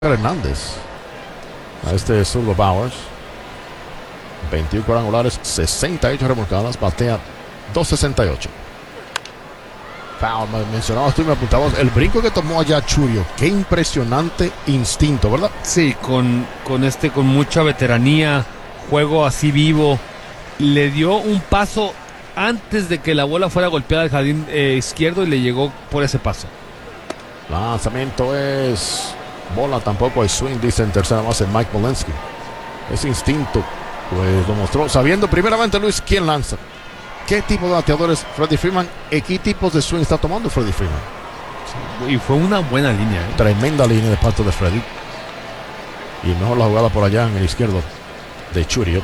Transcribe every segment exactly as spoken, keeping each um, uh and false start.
Hernández a este zurdo Bauers. veintiuno cuadrangulares, sesenta y ocho remolcadas, batea dos sesenta y ocho. Foul, me mencionabas tú y me apuntabas el brinco que tomó allá Churio. Qué impresionante instinto, ¿verdad? Sí, con, con este, con mucha veteranía, juego así vivo. Le dio un paso antes de que la bola fuera golpeada al jardín eh, izquierdo y le llegó por ese paso. Lanzamiento es bola, tampoco hay swing, dice en tercera base Mike Molinsky. Ese instinto, pues lo mostró, sabiendo primeramente, Luis, quién lanza, qué tipo de bateadores Freddie Freeman y qué tipos de swing está tomando Freddie Freeman. Sí, y fue una buena línea, ¿eh? Tremenda línea de parte de Freddie. Y mejor la jugada por allá en el izquierdo de Churio.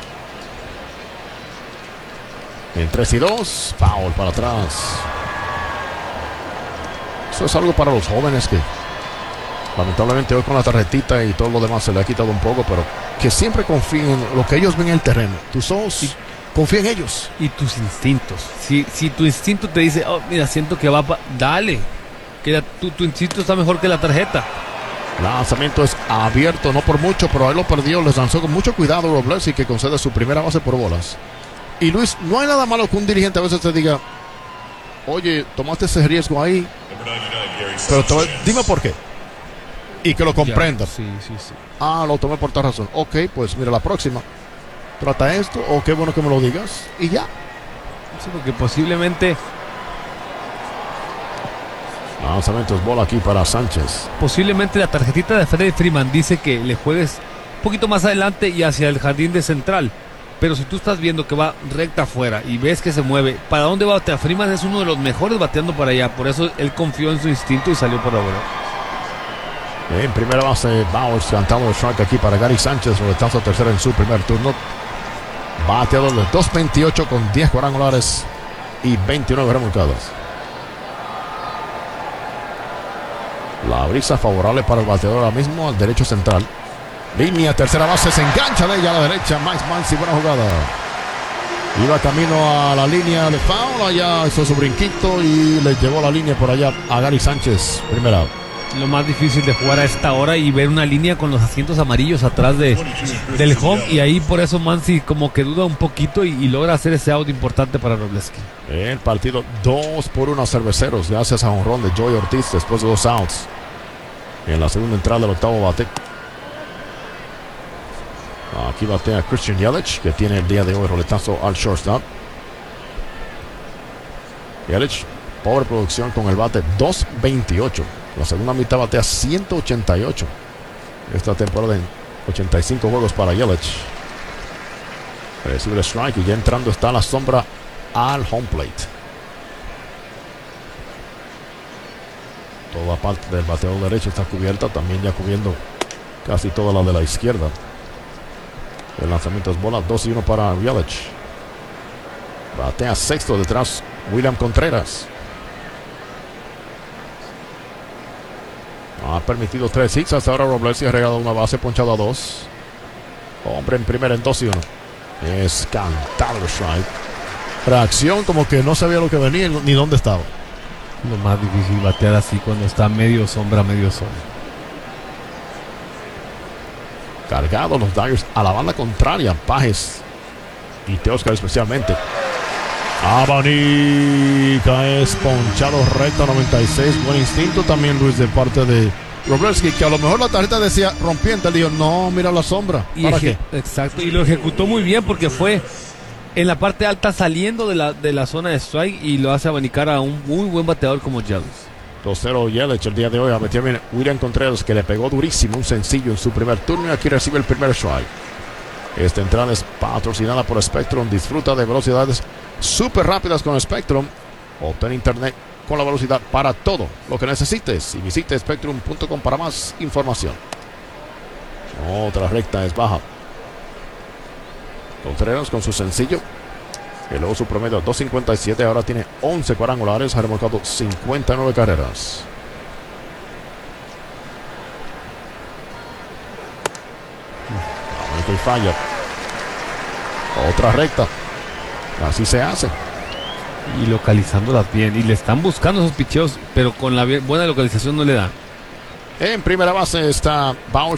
En tres y dos, foul para atrás. Eso es algo para los jóvenes que lamentablemente hoy con la tarjetita y todo lo demás se le ha quitado un poco, pero que siempre confíen en lo que ellos ven en el terreno. Tus ojos, y, confía en ellos. Y tus instintos. Si, si tu instinto te dice, oh, mira, siento que va, pa dale. Que la, tu, tu instinto está mejor que la tarjeta. Lanzamiento es abierto, no por mucho, pero ahí lo perdió. Les lanzó con mucho cuidado Robles y que concede su primera base por bolas. Y Luis, no hay nada malo que un dirigente a veces te diga, oye, tomaste ese riesgo ahí, pero te, dime por qué. Y que lo comprenda. Sí, sí, sí. Ah, lo tomé por tal razón. Ok, pues mira, la próxima trata esto, o qué bueno que me lo digas, y ya. Sí, porque posiblemente Lanzamiento es bola aquí para Sánchez. Posiblemente la tarjetita de Freddie Freeman dice que le juegues un poquito más adelante y hacia el jardín de central. Pero si tú estás viendo que va recta afuera y ves que se mueve, ¿para dónde va batear? Freeman es uno de los mejores bateando para allá. Por eso él confió en su instinto y salió por la bola. En primera base, Bauers cantando el strike aquí para Gary Sánchez, roletazo tercero en su primer turno. Bateador de dos veintiocho con diez cuadrangulares y veintinueve remolcadas. La brisa favorable para el bateador ahora mismo al derecho central. Línea, tercera base, se engancha de ella a la derecha. Max Muncy, buena jugada. Iba camino a la línea de foul, allá hizo su brinquito y le llevó la línea por allá a Gary Sánchez, primera. Lo más difícil de jugar a esta hora y ver una línea con los asientos amarillos atrás de, del home, y ahí por eso Muncy como que duda un poquito y, y logra hacer ese out importante para Robleski. El partido dos por uno a Cerveceros, gracias a un honrón de Joey Ortiz después de dos outs en la segunda entrada del octavo bate. Aquí batea Christian Yelich, que tiene el día de hoy roletazo al shortstop. Yelich, pobre producción con el bate, dos veintiocho. La segunda mitad batea ciento ochenta y ocho. Esta temporada en ochenta y cinco juegos para Yelich. Recibe el strike y ya entrando está la sombra al home plate. Toda parte del bateador derecho está cubierta, también ya cubriendo casi toda la de la izquierda. El lanzamiento es bola, dos y uno para Yelich. Batea sexto detrás William Contreras. Ha permitido tres hits. Hasta ahora Robles ha regado una base, ponchado a dos. Hombre en primera en dos y uno. Es cantado el strike. Reacción como que no sabía lo que venía ni dónde estaba. Lo más difícil batear así cuando está medio sombra, medio sol. Cargados los Dyers a la banda contraria. Pajes y Teoscar especialmente. Abanica es ponchado recto noventa y seis. Buen instinto también, Luis, de parte de Robleski, que a lo mejor la tarjeta decía rompiente. Le dijo, no, mira la sombra. ¿Para qué? Exacto, y lo ejecutó muy bien porque fue en la parte alta saliendo de la, de la zona de strike y lo hace abanicar a un muy buen bateador como Yelich. dos cero Yelich el día de hoy. A meter bien William Contreras, que le pegó durísimo un sencillo en su primer turno y aquí recibe el primer strike. Esta entrada es patrocinada por Spectrum. Disfruta de velocidades súper rápidas con Spectrum. Obtén internet con la velocidad para todo lo que necesites y visite spectrum punto com para más información. Otra recta es baja. Contreras con su sencillo. Y luego su promedio dos cincuenta y siete. Ahora tiene once cuadrangulares. Ha remolcado cincuenta y nueve carreras. Y falla. Otra recta. Así se hace. Y localizándolas bien. Y le están buscando esos picheos, pero con la buena localización no le dan. En primera base está Bauer